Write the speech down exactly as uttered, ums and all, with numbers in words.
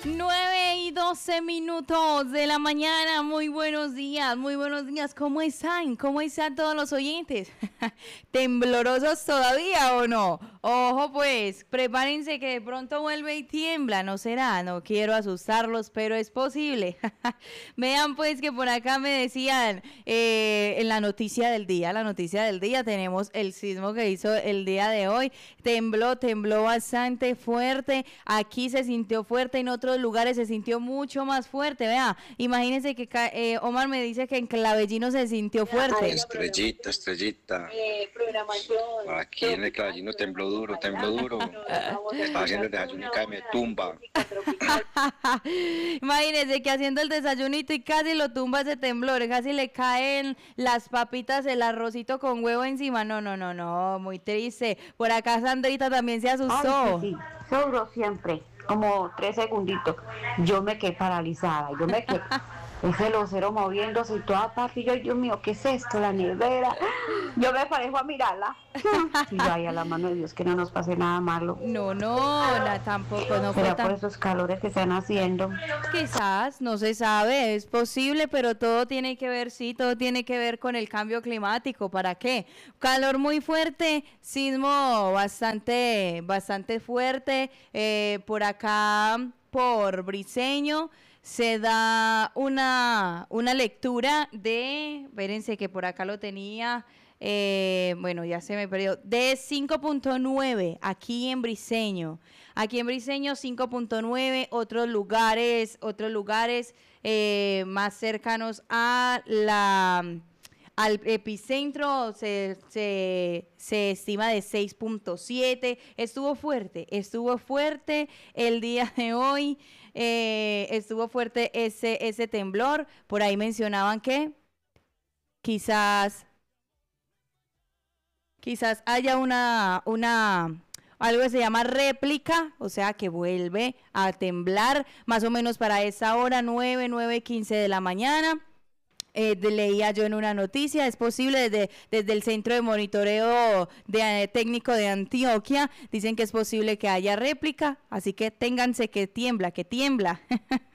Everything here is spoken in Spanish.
nueve y doce minutos de la mañana, muy buenos días, muy buenos días, ¿cómo están? ¿Cómo están todos los oyentes? ¿Temblorosos todavía o no? Ojo pues, prepárense que de pronto vuelve y tiembla, ¿no será? No quiero asustarlos, pero es posible. Vean pues que por acá me decían, eh, en la noticia del día, la noticia del día, tenemos el sismo que hizo el día de hoy, tembló, tembló bastante fuerte, aquí se sintió fuerte, en otros lugares se sintió mucho más fuerte, vea, imagínense que eh, Omar me dice que en Clavellino se sintió fuerte. Estrellita, estrellita. Aquí en el Clavellino tembló duro, tembló duro. Estaba haciendo el desayuno y casi me tumba. Imagínense que haciendo el desayunito y casi lo tumba ese temblor, casi le caen las papitas, el arrocito con huevo encima. No, no, no, no, muy triste. Por acá Sandrita también se asustó. Ay, sí, sí, eso duró siempre, como tres segunditos. Yo me quedé paralizada, yo me quedé, ese lucero moviéndose y toda parte, y yo, Dios mío, ¿qué es esto? La nevera. Yo me parejo a mirarla. Y yo, ay, a la mano de Dios, que no nos pase nada malo. No, no, la, tampoco, no fue Será tan... por esos calores que están haciendo. Quizás, no se sabe, es posible, pero todo tiene que ver, sí, todo tiene que ver con el cambio climático. ¿Para qué? Calor muy fuerte, sismo bastante, bastante fuerte, eh, por acá, por Briceño, se da una, una lectura de, espérense que por acá lo tenía, eh, bueno, ya se me perdió, de cinco punto nueve aquí en Briceño. Aquí en Briceño cinco punto nueve, otros lugares, otros lugares eh, más cercanos a la... al epicentro se, se, se estima de seis punto siete, estuvo fuerte, estuvo fuerte el día de hoy, eh, estuvo fuerte ese, ese temblor, por ahí mencionaban que quizás, quizás haya una, una, algo que se llama réplica, o sea que vuelve a temblar más o menos para esa hora, nueve, nueve quince de la mañana. Eh, de, leía yo en una noticia, es posible desde, desde el Centro de Monitoreo de, eh, Técnico de Antioquia, dicen que es posible que haya réplica, así que ténganse que tiembla, que tiembla.